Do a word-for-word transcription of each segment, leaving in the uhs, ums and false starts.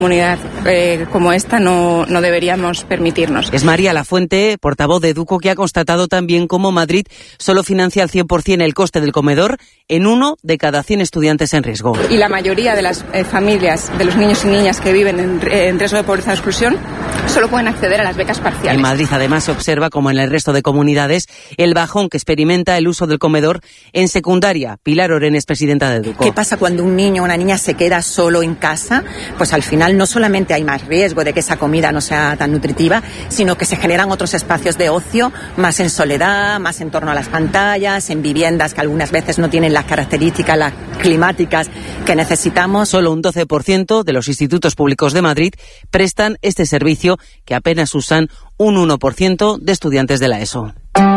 Comunidad eh, como esta no, no deberíamos permitirnos. Es María Lafuente, portavoz de Educo, que ha constatado también cómo Madrid solo financia al cien por ciento el coste del comedor en uno de cada cien estudiantes en riesgo. Y la mayoría de las eh, familias, de los niños y niñas que viven en, en riesgo de pobreza o exclusión, solo pueden acceder a las becas parciales. En Madrid, además, se observa, como en el resto de comunidades, el bajón que experimenta el uso del comedor en secundaria. Pilar Orenes, presidenta de Educo. ¿Qué pasa cuando un niño o una niña se queda solo en casa? Pues al final no solamente hay más riesgo de que esa comida no sea tan nutritiva, sino que se generan otros espacios de ocio, más en soledad, más en torno a las pantallas, en viviendas que algunas veces no tienen las características las climáticas que necesitamos. Solo un doce por ciento de los institutos públicos de Madrid prestan este servicio, que apenas usan un uno por ciento de estudiantes de la ESO.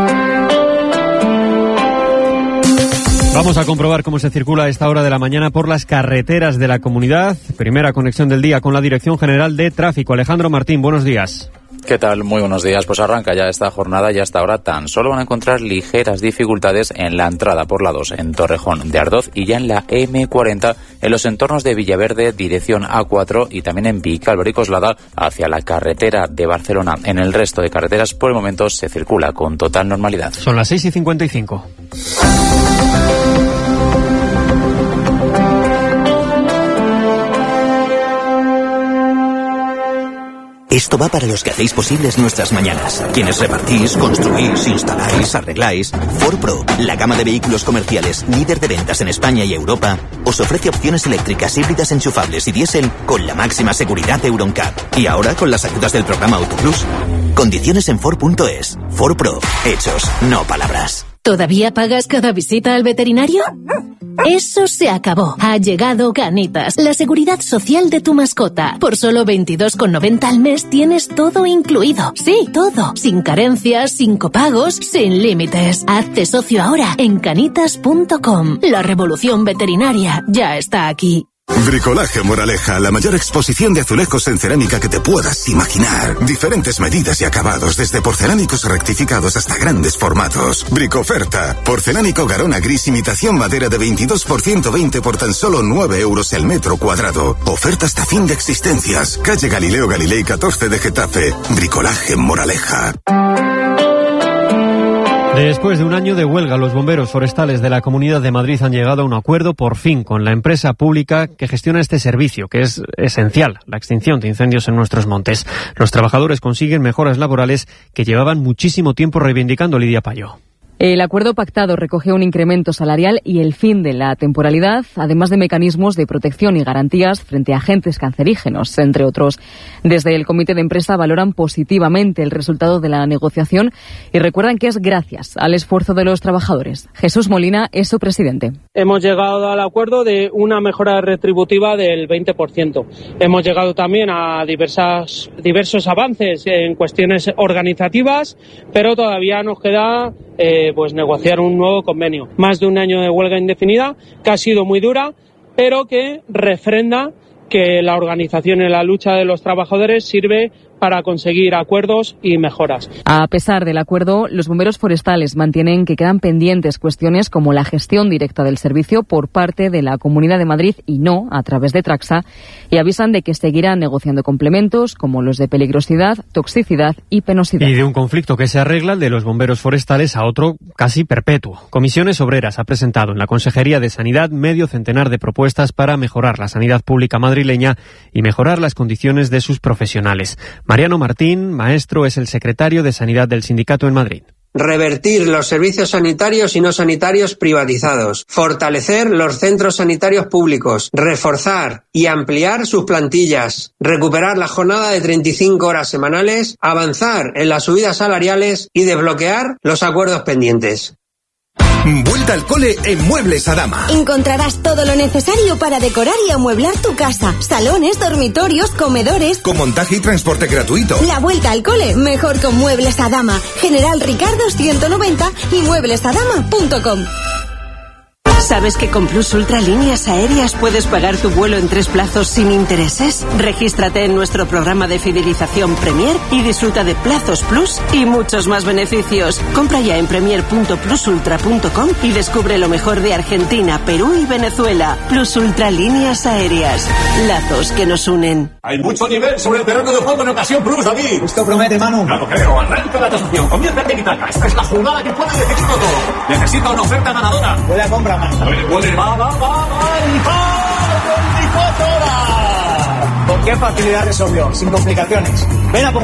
Vamos a comprobar cómo se circula a esta hora de la mañana por las carreteras de la comunidad. Primera conexión del día con la Dirección General de Tráfico. Alejandro Martín, buenos días. ¿Qué tal? Muy buenos días. Pues arranca ya esta jornada y hasta ahora tan solo van a encontrar ligeras dificultades en la entrada por la dos en Torrejón de Ardoz y ya en la eme cuarenta en los entornos de Villaverde, dirección a cuatro, y también en Vicálvaro y Coslada hacia la carretera de Barcelona. En el resto de carreteras por el momento se circula con total normalidad. Son las seis y cincuenta y cinco. Esto va para los que hacéis posibles nuestras mañanas. Quienes repartís, construís, instaláis, arregláis. Ford Pro, la gama de vehículos comerciales líder de ventas en España y Europa, os ofrece opciones eléctricas, híbridas, enchufables y diésel con la máxima seguridad Euro N C A P. Y ahora con las ayudas del programa Auto Plus. Condiciones en Ford punto es. Ford Pro. Hechos, no palabras. ¿Todavía pagas cada visita al veterinario? Eso se acabó. Ha llegado Ganitas, la seguridad social de tu mascota. Por solo veintidós con noventa al mes tienes todo incluido. Sí, todo. Sin carencias, sin copagos, sin límites. Hazte socio ahora en canitas punto com. La revolución veterinaria ya está aquí. Bricolaje Moraleja, la mayor exposición de azulejos en cerámica que te puedas imaginar. Diferentes medidas y acabados, desde porcelánicos rectificados hasta grandes formatos. Bricoferta, porcelánico Garona gris imitación madera de veintidós por ciento veinte por tan solo nueve euros el metro cuadrado. Oferta hasta fin de existencias. Calle Galileo Galilei catorce de Getafe. Bricolaje Moraleja. Después de un año de huelga, los bomberos forestales de la Comunidad de Madrid han llegado a un acuerdo por fin con la empresa pública que gestiona este servicio, que es esencial, la extinción de incendios en nuestros montes. Los trabajadores consiguen mejoras laborales que llevaban muchísimo tiempo reivindicando. Lidia Payo. El acuerdo pactado recoge un incremento salarial y el fin de la temporalidad, además de mecanismos de protección y garantías frente a agentes cancerígenos, entre otros. Desde el comité de empresa valoran positivamente el resultado de la negociación y recuerdan que es gracias al esfuerzo de los trabajadores. Jesús Molina es su presidente. Hemos llegado al acuerdo de una mejora retributiva del veinte por ciento. Hemos llegado también a diversas, diversos avances en cuestiones organizativas, pero todavía nos queda Eh, pues negociar un nuevo convenio. Más de un año de huelga indefinida, que ha sido muy dura, pero que refrenda que la organización en la lucha de los trabajadores sirve para conseguir acuerdos y mejoras. A pesar del acuerdo, los bomberos forestales mantienen que quedan pendientes cuestiones como la gestión directa del servicio por parte de la Comunidad de Madrid y no a través de Traxa, y avisan de que seguirán negociando complementos como los de peligrosidad, toxicidad y penosidad. Y de un conflicto que se arregla, el de los bomberos forestales, a otro casi perpetuo. Comisiones Obreras ha presentado en la Consejería de Sanidad medio centenar de propuestas para mejorar la sanidad pública madrileña y mejorar las condiciones de sus profesionales. Mariano Martín, maestro, es el secretario de Sanidad del sindicato en Madrid. Revertir los servicios sanitarios y no sanitarios privatizados, fortalecer los centros sanitarios públicos, reforzar y ampliar sus plantillas, recuperar la jornada de treinta y cinco horas semanales, avanzar en las subidas salariales y desbloquear los acuerdos pendientes. Vuelta al cole en Muebles Adama. Encontrarás todo lo necesario para decorar y amueblar tu casa. Salones, dormitorios, comedores. Con montaje y transporte gratuito. La vuelta al cole, mejor con Muebles Adama. General Ricardo ciento noventa y muebles adama punto com. ¿Sabes que con Plus Ultra Líneas Aéreas puedes pagar tu vuelo en tres plazos sin intereses? Regístrate en nuestro programa de fidelización Premier y disfruta de plazos Plus y muchos más beneficios. Compra ya en premier punto plus ultra punto com y descubre lo mejor de Argentina, Perú y Venezuela. Plus Ultra Líneas Aéreas. Lazos que nos unen. Hay mucho nivel sobre el terreno de juego en Ocasión Plus, David. Esto promete, Manu. No lo creo. Arranca la tasación. Comienza el tiki-taka. Esta es la jugada que puede decidirlo todo. Necesita una oferta ganadora. Huele a compra, Manu. Huele, huele, va, va, va, va. ¡El gol! ¡veinticuatro horas! ¿Con qué facilidad resolvió? Sin complicaciones. Ven a por